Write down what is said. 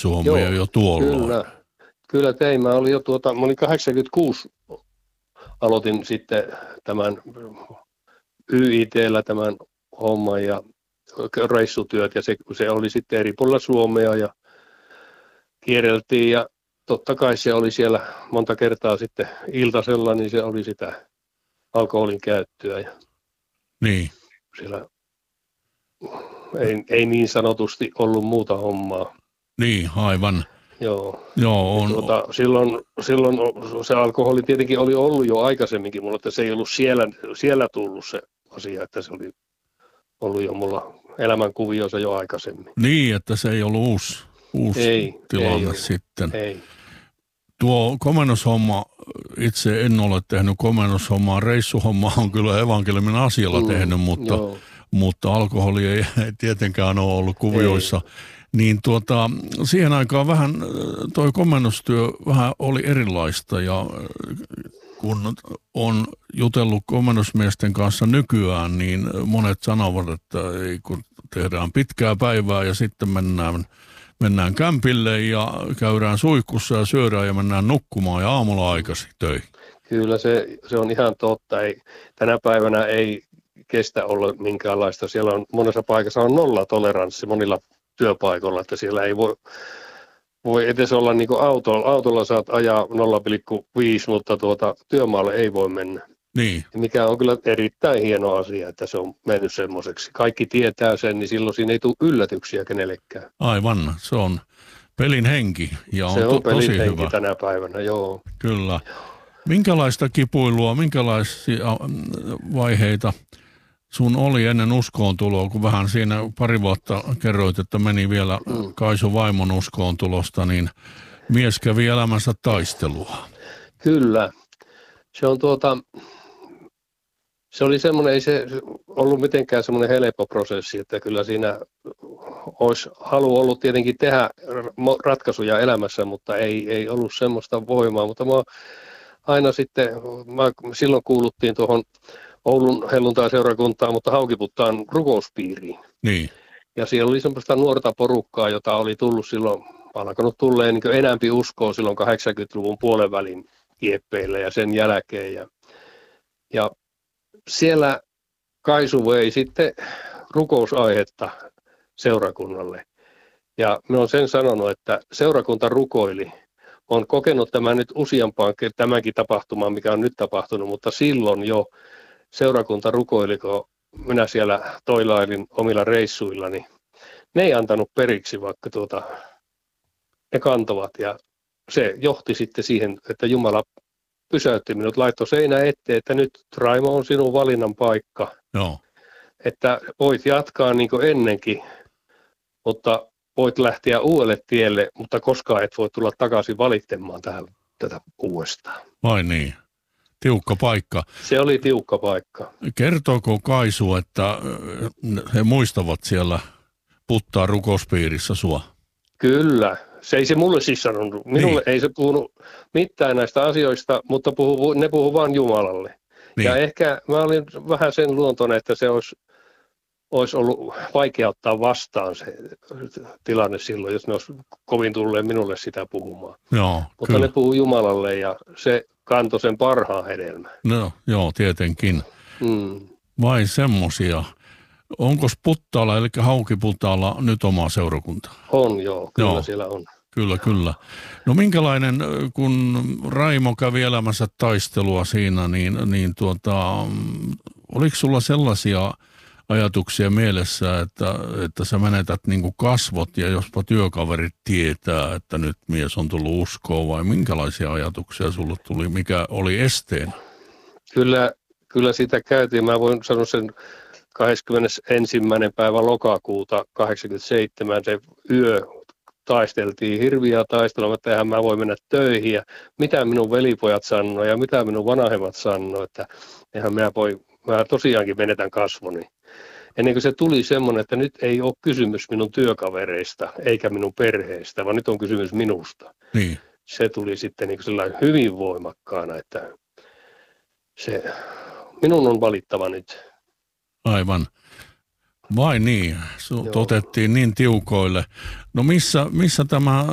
reissuhommia jo tuolloin. Kyllä tein. Mä olin 86, aloitin sitten tämän YIT:llä tämän homman ja reissutyöt, ja se oli sitten eri puolilla Suomea ja kierreltiin, ja totta kai se oli siellä monta kertaa sitten iltasella, niin se oli sitä alkoholin käyttöä, ja niin. Siellä ei niin sanotusti ollut muuta hommaa. Niin, aivan. Joo. On. Silloin se alkoholi tietenkin oli ollut jo aikaisemminkin mulla, että se ei ollut siellä tullut se asia, että se oli ollut jo mulla elämänkuviossa jo aikaisemmin. Niin, että se ei ollut uusi tilanne ei sitten. Ei. Tuo komennushomma, itse en ole tehnyt komennushommaa, reissuhommaa on kyllä evankeliumin asialla tehnyt, mutta alkoholi ei tietenkään ole ollut kuvioissa. Ei. Niin siihen aikaan vähän toi komennustyö vähän oli erilaista, ja kun on jutellut komennusmiesten kanssa nykyään, niin monet sanovat, että kun tehdään pitkää päivää ja sitten mennään kämpille ja käydään suihkussa ja syödään ja mennään nukkumaan ja aamulla aikaisin töihin. Kyllä se on ihan totta. Tänä päivänä ei kestä olla minkäänlaista. Siellä on monessa paikassa on nollatoleranssi monilla työpaikoilla, että siellä ei voi edes olla niin kuin autolla saat ajaa 0,5, mutta työmaalle ei voi mennä. Niin. Mikä on kyllä erittäin hieno asia, että se on mennyt semmoiseksi. Kaikki tietää sen, niin silloin siinä ei tule yllätyksiä kenellekään. Aivan, se on pelin henki ja on, se on pelin tosi henki hyvä. Tänä päivänä, joo. Kyllä. Minkälaista kipuilua, minkälaisia vaiheita sun oli ennen uskoontuloa, kun vähän siinä pari vuotta kerroit, että meni vielä Kaisu vaimon uskoontulosta, niin mies kävi elämänsä taistelua. Kyllä. Se on se oli semmoinen, ei se ollut mitenkään semmoinen helppo prosessi, että kyllä siinä olisi halu ollut tietenkin tehdä ratkaisuja elämässä, mutta ei ollut semmoista voimaa, mutta aina sitten, silloin kuuluttiin tuohon Oulun helluntaiseurakuntaan, mutta Haukiputtaan rukouspiiriin. Niin. Ja siellä oli semmoista nuorta porukkaa, jota oli tullut silloin, alkanut tulleen niin enämpi uskoa silloin 80-luvun puolenvälin kieppeillä ja sen jälkeen. Ja siellä Kaisu vei sitten rukousaihetta seurakunnalle. Ja minä olen sen sanonut, että seurakunta rukoili. Olen kokenut tämän nyt useampaan tämänkin tapahtumaan, mikä on nyt tapahtunut, mutta silloin jo seurakunta rukoili, kun minä siellä toilailin omilla reissuillani. Ne ei antanut periksi, vaikka ne kantovat. Ja se johti sitten siihen, että Jumala pysäytti minut, laittoi seinä eteen, että nyt Raimo on sinun valinnan paikka. Joo. Että voit jatkaa niin kuin ennenkin, mutta voit lähteä uudelle tielle, mutta koskaan et voi tulla takaisin valittamaan tätä uudestaan. Vai niin? Tiukka paikka. Se oli tiukka paikka. Kertooko Kaisu, että he muistavat siellä Puttaan rukouspiirissä sua? Kyllä. Se ei se mulle siis sanonut. Minulle ei se puhunut mitään näistä asioista, mutta ne puhuu vain Jumalalle. Niin. Ja ehkä mä olin vähän sen luontoinen, että se olisi ollut vaikea ottaa vastaan se tilanne silloin, jos ne olisi kovin tulleet minulle sitä puhumaan. Joo, mutta kyllä. Ne puhuu Jumalalle ja se kantoi sen parhaan hedelmän. No, joo, tietenkin. Vai semmosia. Onko Puttaalla, eli Haukiputaalla nyt oma seurakunta? On, joo. Kyllä siellä on. Kyllä. No minkälainen, kun Raimo kävi elämänsä taistelua siinä, niin oliko sulla sellaisia ajatuksia mielessä, että sä menetät niin kuin kasvot ja jospa työkaverit tietää, että nyt mies on tullut uskoon, vai minkälaisia ajatuksia sulle tuli, mikä oli esteen? Kyllä sitä käytiin. Mä voin sanoa sen 21. päivä lokakuuta 87 se yö taisteltiin hirviä taistelua, että eihän mä voi mennä töihin ja mitä minun velipojat sanoo ja mitä minun vanhemmat sanoo, että eihän mä tosiaankin menetän kasvoni. Ennen kuin se tuli semmoinen, että nyt ei ole kysymys minun työkavereista eikä minun perheestä, vaan nyt on kysymys minusta. Niin. Se tuli sitten niin sellainen hyvin voimakkaana, että minun on valittava nyt. Aivan. Vai niin, otettiin niin tiukoille. No missä tämä